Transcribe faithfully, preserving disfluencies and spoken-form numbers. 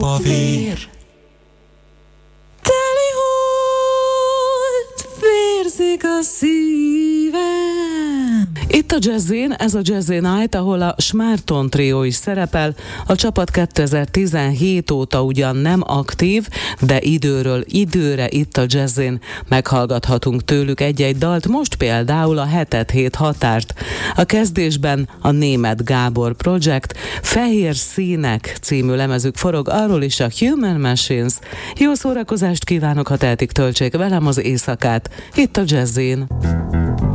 csupa vér. Teli hold, vérzik a szívem. Itt a Jazzin, ez a Jazzy Night, ahol a Smárton Trio is szerepel. A csapat kétezer-tizenhét óta ugyan nem aktív, de időről időre itt a Jazzin meghallgathatunk tőlük egy-egy dalt, most például a Hetet Hét Határt. A kezdésben a Németh Gábor Project Fehér Színek című lemezük forog, arról is a Human Machines. Jó szórakozást kívánok, ha tehetik, töltsék velem az éjszakát itt a Jazzin.